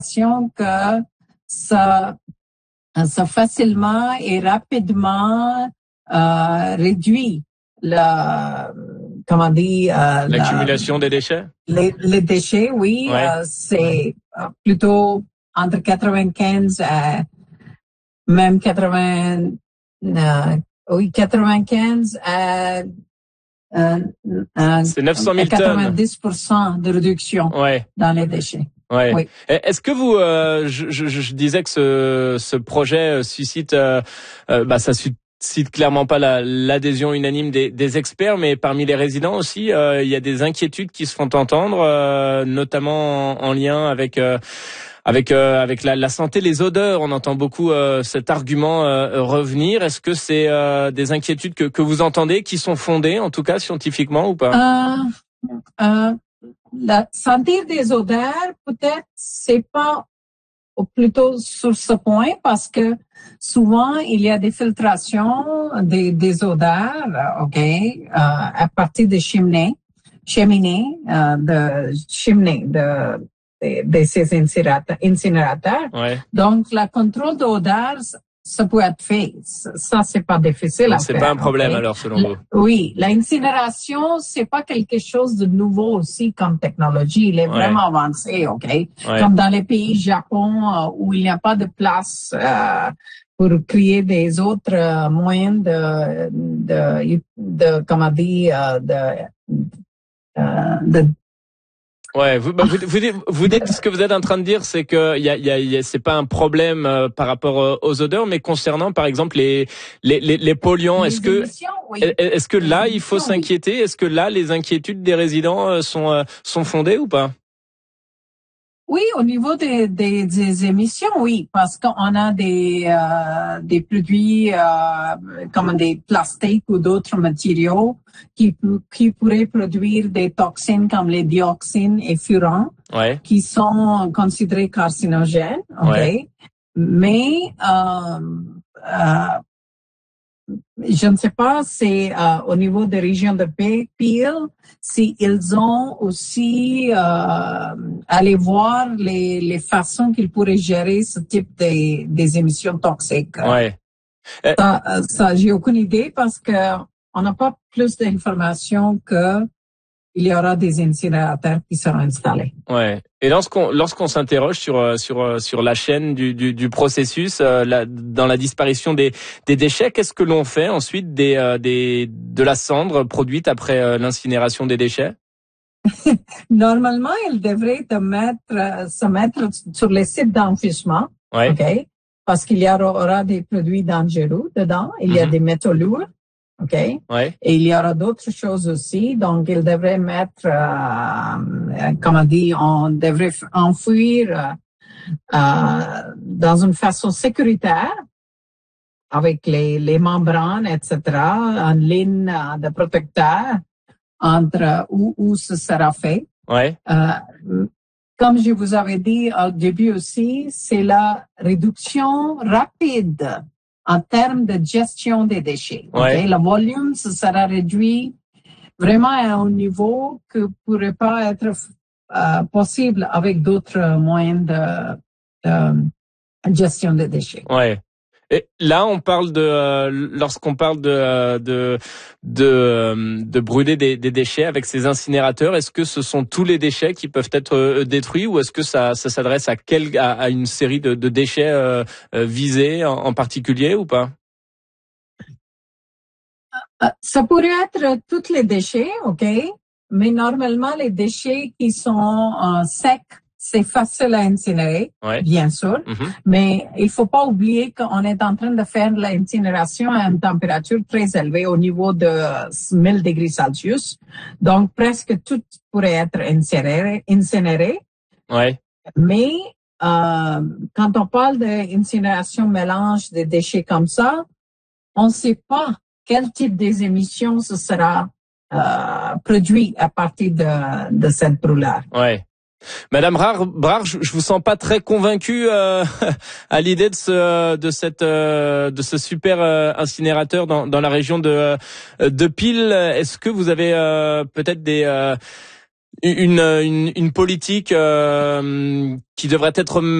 que ça facilement et rapidement réduit l'accumulation des déchets. Les déchets, oui, ouais. C'est plutôt entre 95 à même 95 à c'est 900 000 tonnes. 90% de réduction dans les déchets. Ouais. Oui. Est-ce que vous, je disais que ce projet suscite, ça suscite clairement pas l'adhésion unanime des experts, mais parmi les résidents aussi, il y a des inquiétudes qui se font entendre, notamment en lien avec la santé, les odeurs. On entend beaucoup cet argument revenir. Est-ce que c'est des inquiétudes que vous entendez, qui sont fondées, en tout cas scientifiquement ou pas? Sentir des odeurs, peut-être, c'est pas plutôt sur ce point, parce que souvent il y a des filtrations des odeurs, à partir des cheminées de ces incinérateurs. Ouais. Donc, le contrôle d'odeur, ça peut être fait. Ça, c'est pas difficile à faire. C'est pas un problème, alors, selon vous? Oui. L'incinération, c'est pas quelque chose de nouveau aussi comme technologie. Il est vraiment avancé, Comme dans les pays Japon, où il n'y a pas de place, pour créer des autres moyens Ouais, vous dites, ce que vous êtes en train de dire, c'est que c'est pas un problème par rapport aux odeurs, mais concernant par exemple les polluants, est-ce que là il faut s'inquiéter? Est-ce que là les inquiétudes des résidents sont fondées ou pas? Oui, au niveau des émissions, oui, parce qu'on a des produits comme des plastiques ou d'autres matériaux qui pourraient produire des toxines comme les dioxines et furans, qui sont considérés carcinogènes, Mais je ne sais pas, c'est au niveau des régions de Peel, si ils ont aussi allé voir les façons qu'ils pourraient gérer ce type des émissions toxiques. Ouais. Ça, j'ai aucune idée, parce que on n'a pas plus d'informations que il y aura des incinérateurs qui seront installés. Ouais. Et lorsqu'on s'interroge sur la chaîne du processus, dans la disparition des déchets, qu'est-ce que l'on fait ensuite de la cendre produite après l'incinération des déchets? Normalement, ils devraient se mettre sur les sites d'enfouissement, parce qu'il y aura des produits dangereux dedans. Il y a des métaux lourds. Et il y aura d'autres choses aussi. Donc, ils devraient mettre, on devrait enfouir dans une façon sécuritaire, avec les membranes, etc., en ligne de protecteur entre où ce sera fait. Comme je vous avais dit au début aussi, c'est la réduction rapide en termes de gestion des déchets. Le volume, ce sera réduit vraiment à un niveau que pourrait pas être possible avec d'autres moyens de gestion des déchets. Et là, on parle lorsqu'on parle de brûler des déchets avec ces incinérateurs, est-ce que ce sont tous les déchets qui peuvent être détruits, ou est-ce que ça s'adresse à une série de déchets visés en particulier ou pas? Ça pourrait être tous les déchets, mais normalement les déchets qui sont secs, c'est facile à incinérer, bien sûr, mais il faut pas oublier qu'on est en train de faire l'incinération à une température très élevée, au niveau de 1000 degrés Celsius. Donc, presque tout pourrait être incinéré. Mais quand on parle d'incinération mélange de déchets comme ça, on ne sait pas quel type des émissions ce sera produit à partir de cette brûlure. Madame Brard, je vous sens pas très convaincue à l'idée de ce super incinérateur dans la région de Peel. Est-ce que vous avez peut-être une politique qui devrait être